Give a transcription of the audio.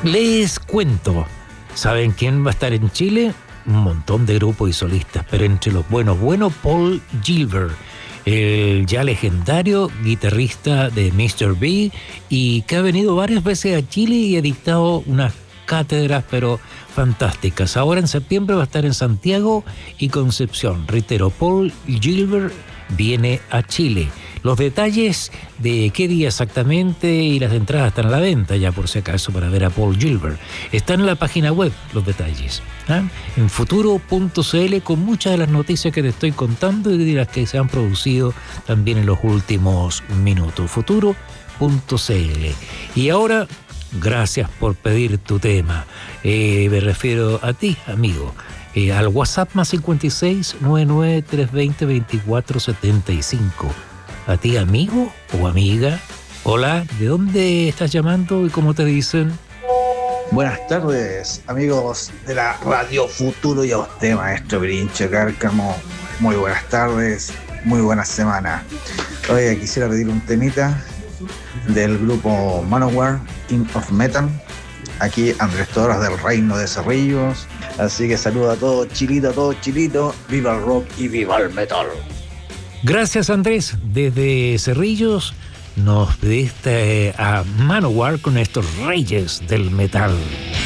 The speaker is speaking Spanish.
Les cuento, ¿saben quién va a estar en Chile? Un montón de grupos y solistas, pero entre los buenos, Paul Gilbert, el ya legendario guitarrista de Mr. B, y que ha venido varias veces a Chile y ha dictado unas cátedras, pero fantásticas. Ahora en septiembre va a estar en Santiago y Concepción. Reitero, Paul Gilbert viene a Chile. Los detalles de qué día exactamente y las entradas están a la venta, ya por si acaso, para ver a Paul Gilbert. Están en la página web los detalles, en futuro.cl, con muchas de las noticias que te estoy contando y de las que se han producido también en los últimos minutos. Futuro.cl. Y ahora, gracias por pedir tu tema. Me refiero a ti, amigo. Al WhatsApp más 56 99 320 24 75. A ti, amigo o amiga. Hola, ¿de dónde estás llamando y cómo te dicen? Buenas tardes, amigos de la Radio Futuro, y a usted, maestro Pirincho Cárcamo. Muy buenas tardes, muy buena semana. Hoy quisiera pedir un temita del grupo Manowar, King of Metal. Aquí Andrés Toros del Reino de Cerrillos. Así que saludo a todos Chilito. Viva el rock y viva el metal. Gracias, Andrés. Desde Cerrillos nos pediste a Manowar con estos reyes del metal.